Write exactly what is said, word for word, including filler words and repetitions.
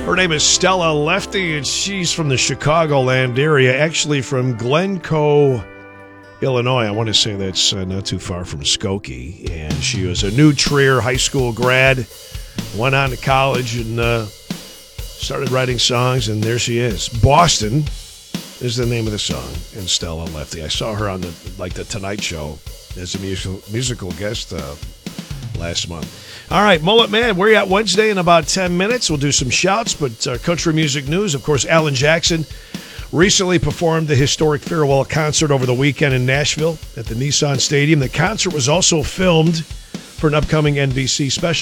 Her name is Stella Lefty, and she's from the Chicagoland area, actually from Glencoe, Illinois. I want to say that's uh, not too far from Skokie. And she was a New Trier high school grad, went on to college, and uh, started writing songs, and there she is. Boston is the name of the song, and Stella Lefty. I saw her on the like the Tonight Show as a musical, musical guest uh, last month. All right, Mullet Man, we're at Wednesday in about ten minutes. We'll do some shouts, but uh, country music news. Of course, Alan Jackson recently performed the historic farewell concert over the weekend in Nashville at the Nissan Stadium. The concert was also filmed for an upcoming N B C special.